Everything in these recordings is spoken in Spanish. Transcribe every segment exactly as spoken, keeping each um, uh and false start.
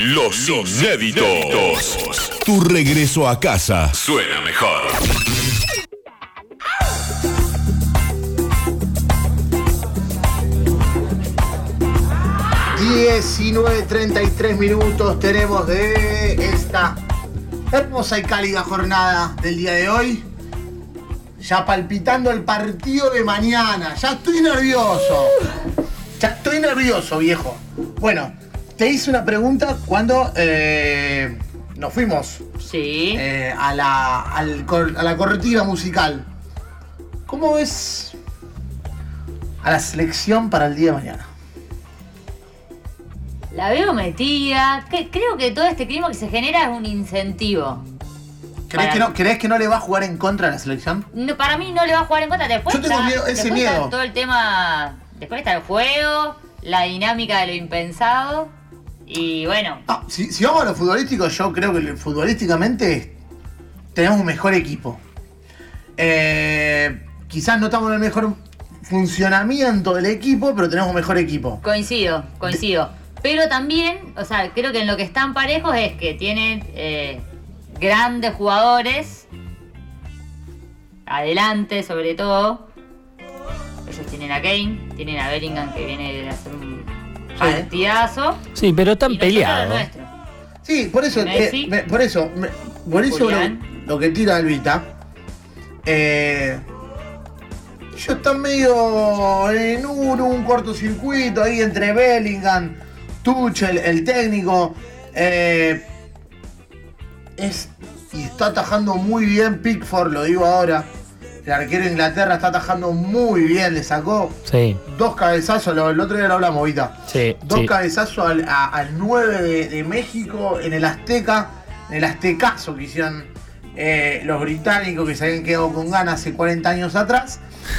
Los inéditos. Tu regreso a casa suena mejor. diecinueve treinta y tres minutos tenemos de esta hermosa y cálida jornada del día de hoy. Ya palpitando el partido de mañana. Ya estoy nervioso. Ya estoy nervioso, viejo. Bueno, te hice una pregunta cuando eh, nos fuimos Sí. eh, a, la, al cor- a la cortina musical. ¿Cómo ves a la selección para el día de mañana? La veo metida. Que- creo que todo este clima que se genera es un incentivo. ¿Crees Para- que, no, ¿Crees que no le va a jugar en contra a la selección? No, para mí no le va a jugar en contra. Después Yo tengo está, miedo- ese después miedo. está todo el tema. Después está el juego, la dinámica de lo impensado. Y bueno, Ah, si, si vamos a lo futbolístico, yo creo que futbolísticamente tenemos un mejor equipo. Eh, quizás no estamos en el mejor funcionamiento del equipo, pero tenemos un mejor equipo. coincido, coincido. Pero también, o sea, creo que en lo que están parejos es que tienen eh, grandes jugadores. Adelante, sobre todo. Ellos tienen a Kane, tienen a Bellingham que viene de hacer un partidazo. Sí, pero están y nosotros lo peleados. nuestro. Sí, por eso, Messi. eh, me- por eso, me- por eso lo, Julián. lo que tira Albita. Eh, yo está medio en un, un cortocircuito ahí entre Bellingham, Tuchel, el técnico. Eh, es, y está atajando muy bien Pickford, lo digo ahora. El arquero de Inglaterra está atajando muy bien, le sacó Sí, dos cabezazos, lo- el otro día lo hablamos, Vita. sí, Dos sí. cabezazos al, a- al nueve de, de México en el Azteca, en el Aztecazo que hicieron eh, los británicos que se habían quedado con ganas hace cuarenta años atrás.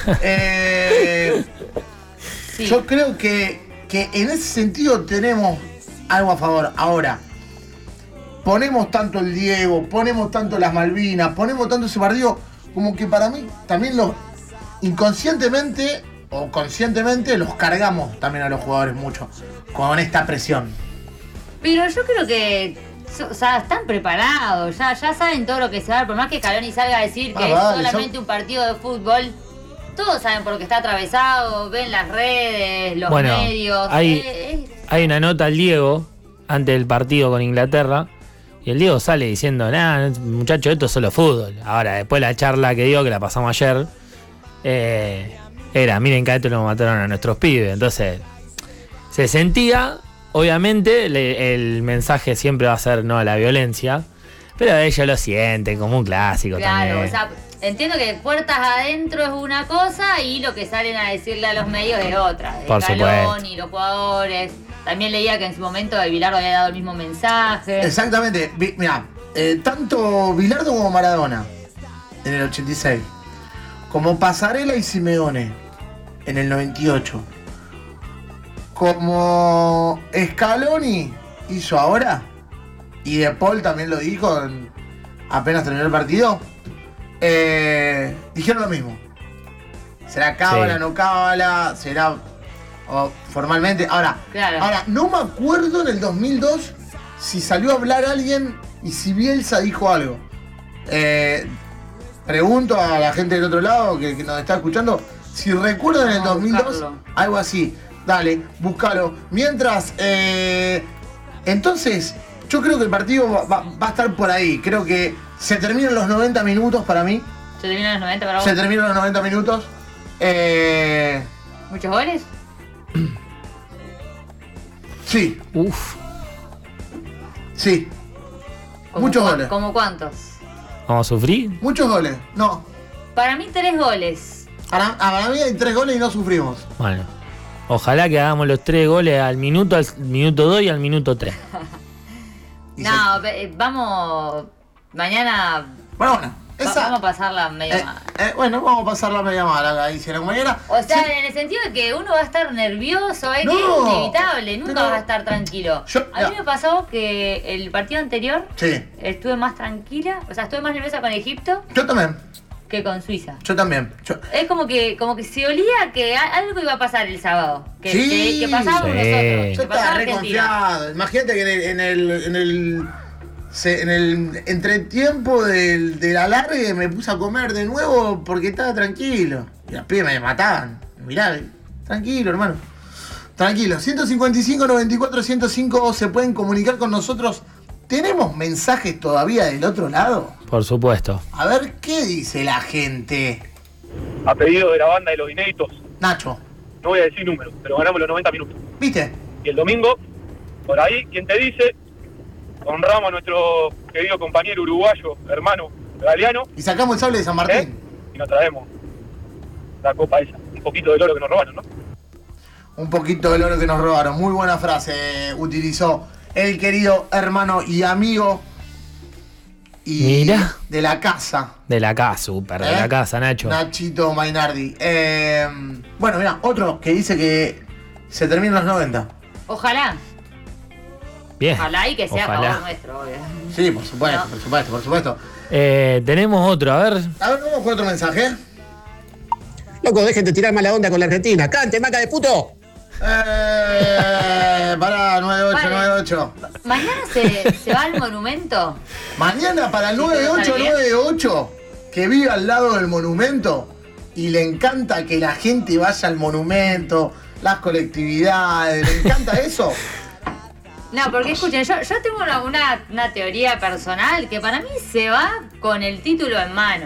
Eh, Sí. Yo creo que, que en ese sentido tenemos algo a favor. Ahora, ponemos tanto el Diego, ponemos tanto las Malvinas, ponemos tanto ese partido, como que para mí también los inconscientemente o conscientemente los cargamos también a los jugadores mucho con esta presión. Pero yo creo que so- o sea, están preparados, ya, ya saben todo lo que se va a dar, por más que Scaloni salga a decir que Ah, es vale, solamente yo- un partido de fútbol, todos saben por lo que está atravesado, ven las redes, los Bueno, medios. hay- eh, eh, Hay una nota al Diego antes del partido con Inglaterra. Y el Diego sale diciendo, nada, muchacho, esto es solo fútbol. Ahora, después la charla que dio, que la pasamos ayer, eh, era, miren que a esto lo mataron a nuestros pibes. Entonces, se sentía, obviamente, le- el mensaje siempre va a ser no a la violencia, pero ellos lo sienten como un clásico claro, también. o sea, entiendo que puertas adentro es una cosa y lo que salen a decirle a los medios es otra. Por Scaloni, los jugadores. También leía que en su momento el Bilardo había dado el mismo mensaje. Exactamente. Vi- Mirá, eh, tanto Bilardo como Maradona en el ochenta y seis, como Pasarela y Simeone en el noventa y ocho, como Scaloni hizo ahora, y De Paul también lo dijo en- apenas terminó el partido, eh, dijeron lo mismo. ¿Será cábala, Sí. no cábala? ¿Será o formalmente? Ahora, Claro. ahora, no me acuerdo en el dos mil dos si salió a hablar alguien y si Bielsa dijo algo. Eh, pregunto a la gente del otro lado que, que nos está escuchando si recuerdan en el Vamos a dos mil dos buscarlo. algo así. Dale, búscalo. Mientras, eh, entonces, yo creo que el partido va, va- va a estar por ahí. Creo que se terminan los noventa minutos para mí. ¿Se terminan los noventa para vos? Se terminan los noventa minutos. Eh, ¿Muchos goles? sí, Uf, sí. ¿Cómo Muchos cua- goles. ¿Cómo cuántos? ¿vamos a sufrir? Muchos goles. No. Para mí tres goles. Para, para mí hay tres goles y no sufrimos. Bueno, ojalá que hagamos los tres goles al minuto, al minuto dos y al minuto tres. Y No, ve- eh, vamos. Mañana se- Bueno, bueno. va- Esa, vamos a pasarla medio eh, mal. eh, bueno, vamos a pasar la media mala ahí, si la mañana. O sea, Sí, en el sentido de que uno va a estar nervioso, es que No, es inevitable, nunca pero- vas a estar tranquilo. Yo- a mí no. me pasó que el partido anterior sí. estuve más tranquila, o sea, estuve más nerviosa con Egipto Yo también. que con Suiza. Yo también. Yo... Es como que como que se olía que a- algo iba a pasar el sábado. Que, Sí. que, que pasábamos Sí. nosotros. Yo Que pasaba estaba Argentina. reconfiado. Imagínate que en el, en el, en el, se- en el entretiempo del, del alargue me puse a comer de nuevo porque estaba tranquilo. Y las pibes me mataban. Mirá, tranquilo, hermano. Tranquilo. ciento cincuenta y cinco, noventa y cuatro, ciento cinco se pueden comunicar con nosotros. ¿Tenemos mensajes todavía del otro lado? Por supuesto. A ver qué dice la gente. A pedido de la banda de los inéditos, Nacho, no voy a decir números, pero ganamos los noventa minutos. ¿viste? Y el domingo, por ahí, ¿quién te dice? Honramos a nuestro querido compañero uruguayo, hermano Galeano, Y sacamos el sable de San Martín. ¿eh? Y nos traemos la copa esa. Un poquito del oro que nos robaron, ¿no? Un poquito del oro que nos robaron. Muy buena frase eh, utilizó el querido hermano y amigo y Mira. de la casa. De la casa, super, de ¿eh? la casa, Nacho. Nachito Mainardi. Eh, bueno, mira, otro que dice que se terminan los noventa. Ojalá. Bien. Ojalá y que sea a Ojalá. favor nuestro, obvio. Sí, por supuesto, No. por supuesto, por supuesto. Eh, tenemos otro, a ver. A ver, vamos con otro mensaje. Loco, dejen de tirar mala onda con la Argentina. ¡Cante, maca de puto! Eh, pará, nueve ocho, Vale. nueve ocho. Mañana se, se va al monumento. Mañana para el Sí, nueve ocho ¿está bien? nueve ocho, que vive al lado del monumento y le encanta que la gente vaya al monumento, las colectividades, le encanta eso. No, porque escuchen, yo, yo tengo una, una, una teoría personal que para mí se va con el título en mano.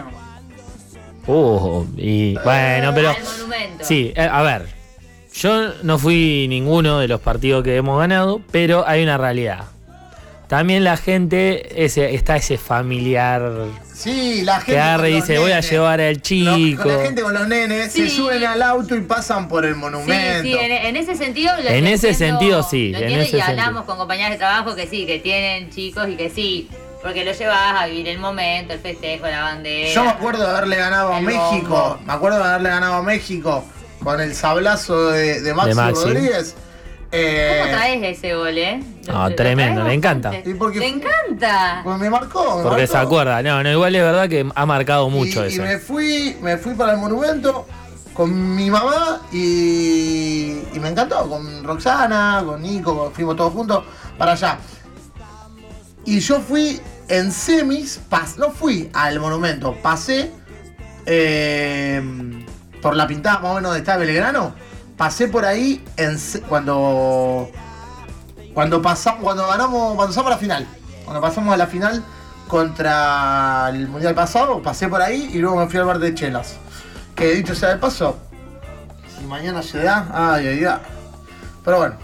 Uh, y bueno, pero. Al monumento. Sí, eh, a ver. Yo no fui ninguno de los partidos que hemos ganado, pero hay una realidad. También la gente, ese, está ese familiar Sí, la gente. que agarra con y los dice, voy a nenes, llevar al lo- chico. con la gente con los nenes Sí. se suben al auto y pasan por el Sí, monumento. sí, en, en ese sentido. Lo En ese entiendo- sentido, sí, Lo en entiendo ese y hablamos sentido. con compañeras de trabajo que sí, que tienen chicos y que sí. Porque lo llevas a vivir el momento, el festejo, la bandera. Yo me acuerdo de haberle ganado a el México. bombo. Me acuerdo de haberle ganado a México con el sablazo de, de Maxi, De Maxi. Rodríguez. Eh, ¿Cómo traes ese gol, eh? Lo- No, lo tremendo, traes le encanta. bastante. ¿Y por qué? Le encanta. Pues me marcó. Me Porque marcó. se acuerda. No, no, igual es verdad que ha marcado mucho y, eso. Y me fui, me fui para el monumento con mi mamá y, y me encantó. Con Roxana, con Nico, fuimos todos juntos para allá. Y yo fui en semis, pas, no fui al monumento, pasé eh, por la pintada más o menos de está Belgrano. Pasé por ahí en, se- cuando cuando pasamos, cuando ganamos, cuando pasamos a la final. Cuando pasamos a la final contra el mundial pasado, pasé por ahí y luego me fui al bar de chelas. Que dicho sea de paso, si mañana se da, ay, ay, ay. Pero bueno,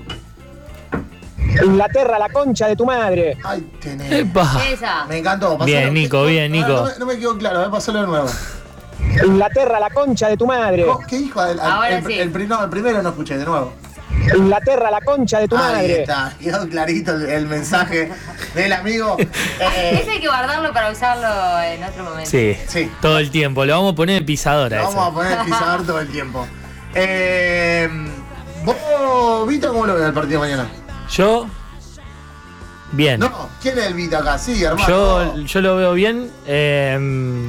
Inglaterra, la concha de tu madre. ahí tenés. ¡Epa! Esa. Me encantó. pasalo. Bien, Nico, bien, No, Nico. No, me, no me quedó claro, voy a pasarlo de nuevo. Inglaterra, la concha de tu madre. ¿Cómo? ¿Qué dijo? El, el- Ahora el- sí. el pri- no, el primero no escuché, de nuevo. Inglaterra, la concha de tu Ahí madre. está, quedó clarito el, el mensaje del amigo. Ese Eh, hay que guardarlo para usarlo en otro momento. Sí, Sí. todo el tiempo. Lo vamos a poner en pisadora Lo eso. vamos a poner el pisador todo el tiempo. Eh, ¿Vos, Vito, cómo lo ves el partido mañana? Yo, bien. No, ¿quién es el Vito acá? Sí, hermano. Yo, yo lo veo bien. eh,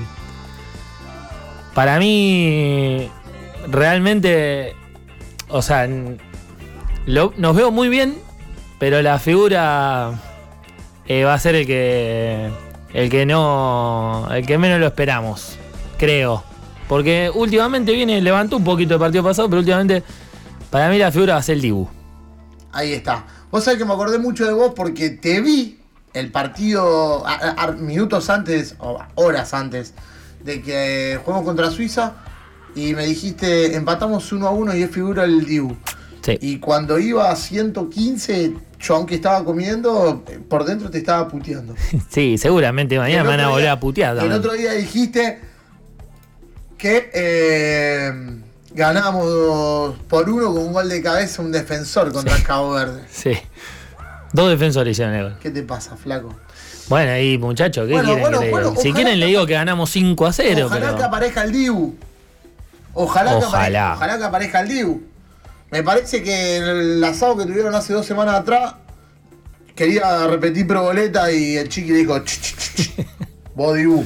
para mí, realmente, o sea, n- lo- nos veo muy bien, pero la figura eh, va a ser el que, el que no, el que menos lo esperamos, creo. Porque últimamente viene, levantó un poquito el partido pasado, pero últimamente, para mí la figura va a ser el Dibu. Ahí está. Vos sabés que me acordé mucho de vos porque te vi el partido a- a- a- minutos antes, o horas antes, de que jugamos contra Suiza y me dijiste, empatamos uno a uno y es figura el Dibu. Sí. Y cuando iba a ciento quince, yo aunque estaba comiendo, eh, por dentro te estaba puteando. Sí, seguramente mañana El me van a otro volver día- a putear El también. otro día dijiste que eh, ganamos por uno con un gol de cabeza un defensor contra el Cabo Verde. Sí. Dos defensores hicieron el gol. ¿Qué te pasa, flaco? Bueno, ahí muchachos, ¿qué Bueno, quieren bueno, que le diga? bueno, Si ojalá quieren le que- digo que ganamos cinco a cero, Ojalá pero... que aparezca el Dibu. Ojalá, Que Ojalá. aparezca, ojalá que aparezca el Dibu. Me parece que en el asado que tuvieron hace dos semanas atrás quería repetir proboleta y el chiqui dijo, "Ch, ch, ch, ch. Vos Dibu,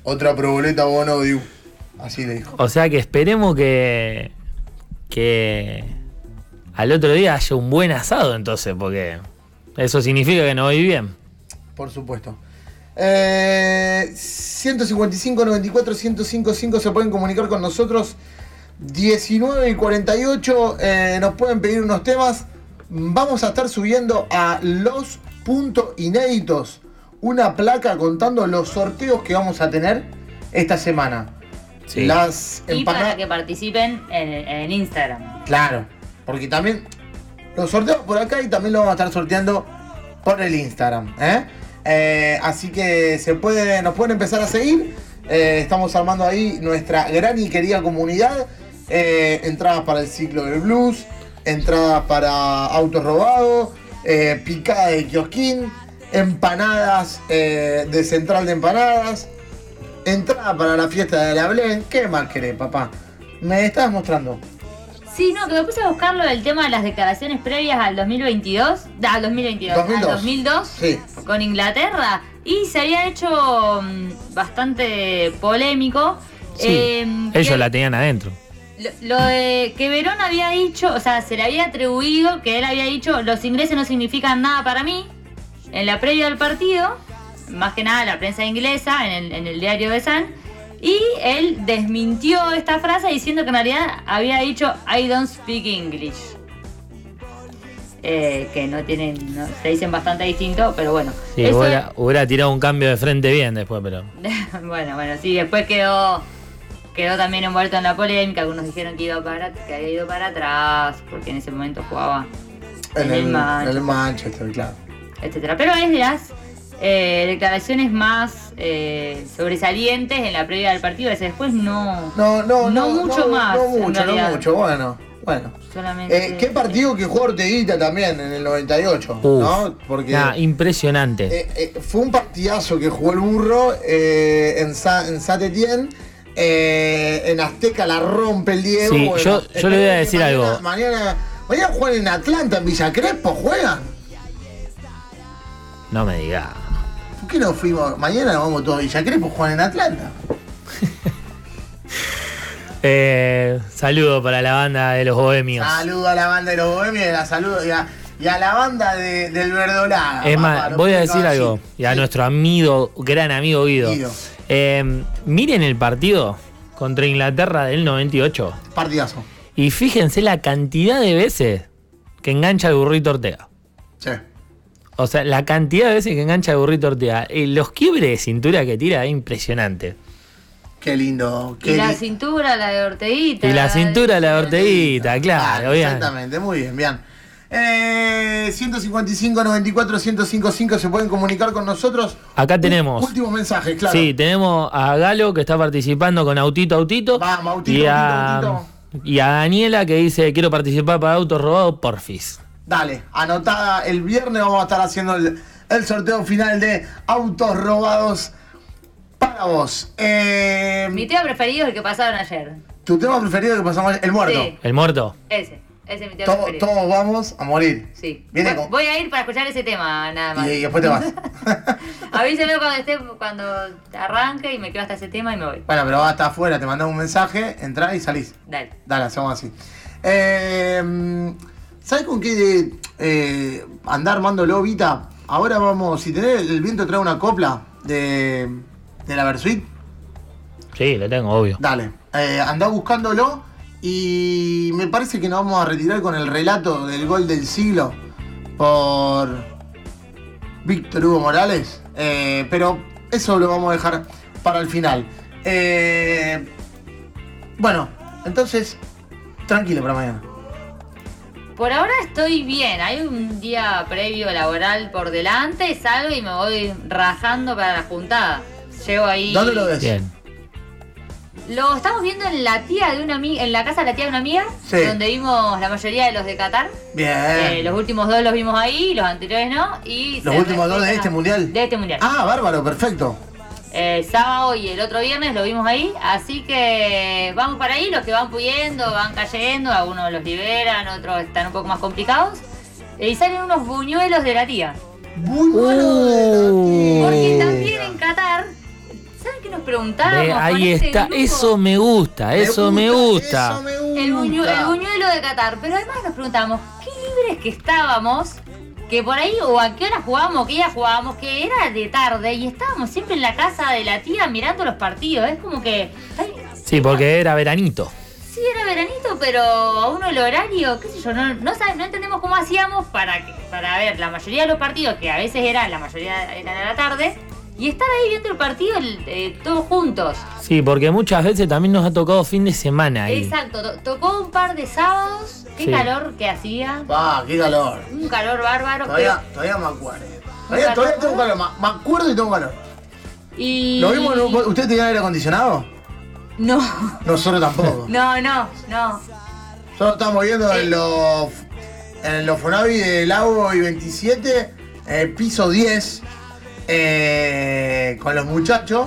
Otra proboleta bono, Diu. Así le dijo. O sea que esperemos que. que. al otro día haya un buen asado, entonces, porque. eso significa que no voy bien. Por supuesto. Eh, ciento cincuenta y cinco, noventa y cuatro, ciento cinco, cinco se pueden comunicar con nosotros. diecinueve y cuarenta y ocho eh, nos pueden pedir unos temas. Vamos a estar subiendo a los puntos inéditos una placa contando los sorteos que vamos a tener esta semana. Sí. Las Y para empanadas. que participen en, en Instagram. Claro, porque también los sorteamos por acá y también lo vamos a estar sorteando por el Instagram. ¿eh? Eh, así que se puede, nos pueden empezar a seguir. Eh, estamos armando ahí nuestra gran y querida comunidad. Eh, entradas para el ciclo del blues, entradas para autos robados, eh, picada de kiosquín, empanadas eh, de central de empanadas, entrada para la fiesta de la Belén. ¿Qué más querés, papá? Me estabas mostrando. Sí, no, que me puse a buscarlo del tema de las declaraciones previas al dos mil veintidós, al dos mil veintidós, dos mil dos. al dos mil dos, Sí. con Inglaterra, y se había hecho mm, bastante polémico. Sí, eh, ellos que- la tenían adentro. Lo, lo de que Verón había dicho, o sea, se le había atribuido que él había dicho los ingleses no significan nada para mí en la previa del partido, más que nada la prensa inglesa, en el, en el diario The Sun, y él desmintió esta frase diciendo que en realidad había dicho I don't speak English. Eh, que no tienen, no, se dicen bastante distinto, pero bueno. Sí, Eso- hubiera, hubiera tirado un cambio de frente bien después, pero. bueno, bueno, sí, después quedó quedó también envuelto en la polémica. Algunos dijeron que iba para que había ido para atrás, porque en ese momento jugaba En el, Manchester, en el Manchester, claro. etcétera. Pero es de las eh, declaraciones más eh, sobresalientes en la previa del partido. Ese después no, No, no, no. No mucho más, No en mucho, no realidad. mucho. Bueno, bueno. solamente. Eh, ¿Qué partido que jugó Orteguita también en el noventa y ocho? Uf, ¿No? Porque nah, impresionante. eh, eh, fue un partidazo que jugó el burro eh, en, Sa en Saint-Étienne. Eh, en Azteca la rompe el Diego. Sí, Bueno, yo- yo le voy a esperemos que decir mañana- algo. Mañana, mañana juegan en Atlanta, en Villa Crespo, juegan. No me digas. ¿Por qué no fuimos? Mañana nos vamos todos a Villa Crespo, juegan en Atlanta. Eh, saludo para la banda de los bohemios. Saludo a la banda de los bohemios y a la, saludo, y a, y a la banda de, del Verdolaga. Es papá, más, no voy a puedo decir algo. Y a Sí. nuestro amigo, gran amigo Guido. Guido. Eh, miren el partido contra Inglaterra del noventa y ocho. Partidazo. Y fíjense la cantidad de veces que engancha el burrito Ortega. Sí. O sea, la cantidad de veces que engancha el burrito Ortega. Eh, los quiebres de cintura que tira es impresionante. Qué lindo. y Qué la li- cintura, la de Orteguita. Y la cintura, la de Orteguita, claro, bien. Exactamente, muy bien, bien. Eh, ciento cincuenta y cinco, noventa y cuatro, ciento cincuenta y cinco se pueden comunicar con nosotros. Acá tenemos. Último mensaje, claro. Sí, tenemos a Galo que está participando con Autito Autito. Vamos, Autito, y a, Autito, y a Daniela que dice quiero participar para autos robados, porfis. Dale, anotada. El viernes vamos a estar haciendo el, el sorteo final de autos robados para vos. Eh, Mi tema preferido es el que pasaron ayer. tu tema preferido que pasamos, el muerto. Sí. El muerto. Ese, ese es mi tema Todo- preferido. todos vamos a morir. Sí. Viene voy, con- voy a ir para escuchar ese tema, nada más. y, y después te vas. Avíseme cuando esté, cuando arranque y me quedo hasta ese tema y me voy. Bueno, pero vas hasta afuera, te mandamos un mensaje, entrás y salís. Dale. Dale, hacemos así. Eh, ¿Sabes con qué eh, andar armándolo, Vita? Ahora vamos, si tenés el viento trae una copla de, de la Versuit, Sí, lo tengo, obvio. dale. Eh, andá buscándolo y me parece que nos vamos a retirar con el relato del gol del siglo por Víctor Hugo Morales. Eh, pero eso lo vamos a dejar para el final. Eh, bueno, entonces, tranquilo para mañana. Por ahora estoy bien, hay un día previo laboral por delante, salgo y me voy rajando para la juntada. Llego ahí. ¿Dónde lo ves? Bien. Lo estamos viendo en la tía de una amiga, en la casa de la tía de una amiga, Sí. donde vimos la mayoría de los de Qatar. Bien. Eh, los últimos dos los vimos ahí, los anteriores no. Y ¿Los se últimos dos de respetan- este mundial? De este mundial. Ah, bárbaro, perfecto. El sábado y el otro viernes lo vimos ahí, así que vamos para ahí, los que van pudiendo, van cayendo, algunos los liberan, otros están un poco más complicados. Y salen unos buñuelos de la tía. Muy bueno de la Uh. tía. Porque también en Qatar, ¿saben qué nos nos preguntábamos. Ve, ahí con este está, grupo, eso me gusta, eso me gusta. Eso me gusta. el, buñu- el buñuelo de Qatar. Pero además nos preguntábamos qué libres que estábamos, que por ahí o a qué hora jugábamos, qué día jugábamos, que era de tarde y estábamos siempre en la casa de la tía mirando los partidos. Es como que... ay, Sí, porque era veranito. sí, era veranito, pero a uno el horario, qué sé yo, no, no, sabe- no entendemos cómo hacíamos para, que- para ver la mayoría de los partidos, que a veces era, la mayoría era de la tarde, y estar ahí viendo el partido el- eh, todos juntos. Sí, porque muchas veces también nos ha tocado fin de semana ahí. Exacto, to- tocó un par de sábados, qué Sí. calor que hacía, Pa, qué calor. un calor bárbaro. Todavía, todavía me acuerdo. Todavía, calor. todavía tengo calor. Me, me acuerdo y tengo calor. pero- y... ¿Lo vimos? en un- ¿Usted tenía aire acondicionado? No, Nosotros tampoco. no, no, no. Nosotros estamos viendo Eh. en los, en los Fonavi de Lago y veintisiete, eh, piso diez, eh, con los muchachos.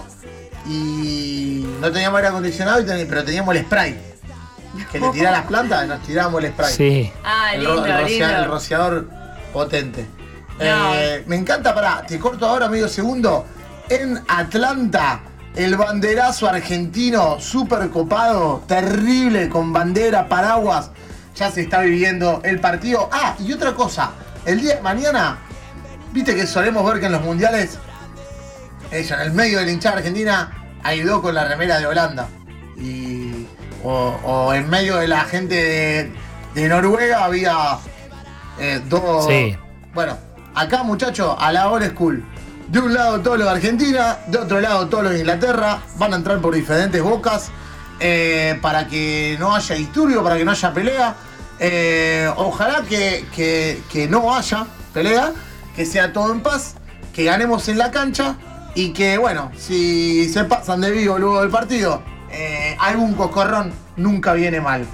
Y no teníamos aire acondicionado, y ten- pero teníamos el spray. Que le tiraba a las plantas, nos tirábamos el spray. Sí. Ah, el, lindo, ro- el rocea- lindo. el rociador potente. No. Eh, me encanta, pará, te corto ahora medio segundo. En Atlanta, el banderazo argentino, súper copado, terrible, con bandera, paraguas. Ya se está viviendo el partido. Ah, y otra cosa, el día de mañana, viste que solemos ver que en los mundiales, ella, en el medio de la hinchada argentina, ayudó con la remera de Holanda. Y, o, o en medio de la gente de, de Noruega había eh, dos. Sí. Bueno, acá, muchachos, a la old school. De un lado todos los de Argentina, de otro lado todos los de Inglaterra. Van a entrar por diferentes bocas, eh, para que no haya disturbio, para que no haya pelea. Eh, ojalá que, que- que no haya pelea, que sea todo en paz, que ganemos en la cancha y que, bueno, si se pasan de vivo luego del partido, eh, algún coscorrón nunca viene mal.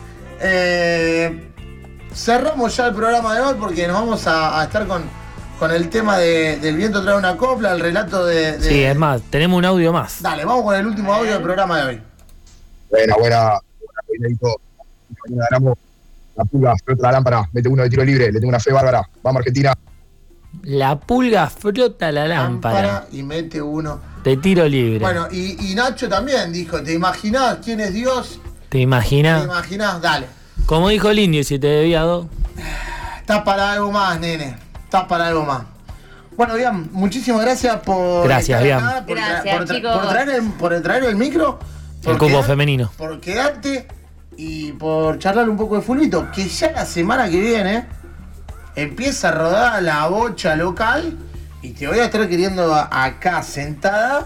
Eh, cerramos ya el programa de hoy porque nos vamos a, a estar con, con el tema de, del viento trae una copla, el relato de, de- Sí, es más, tenemos un audio más. Dale, vamos con el último audio del programa de hoy. Buena, buena, buena, Pedrito. Mañana ganamos. La pulga, frota la lámpara, mete uno de tiro libre, le tengo una fe bárbara. Vamos, Argentina. La pulga frota la lámpara. Y mete uno. De tiro libre. Bueno, y, y Nacho también dijo, ¿te imaginás quién es Dios? ¿Te ¿Te imaginas? imaginás? Dale. Como dijo el indio, si te debía dos. Estás para algo más, nene. Estás para algo más. Bueno, bien, muchísimas gracias por Gracias, estar Biam. acá, por, tra- Gracias, por tra- chicos. por traer el, por traer el micro. por El cupo quedar- femenino. Por quedarte y por charlar un poco de fulbito. Que ya la semana que viene empieza a rodar la bocha local y te voy a estar queriendo a- acá sentada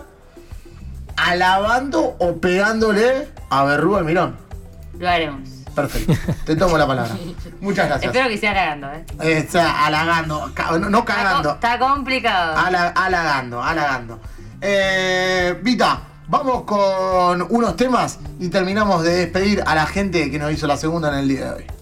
alabando o pegándole a Berrú Almirón. Lo haremos. Perfecto, te tomo la palabra. Muchas gracias. Espero que sea halagando, ¿eh? Eh, está halagando, ca- no, no Está, co- cagando, está complicado. Ala- halagando, halagando. Eh, Vita, vamos con unos temas y terminamos de despedir a la gente que nos hizo la segunda en el día de hoy.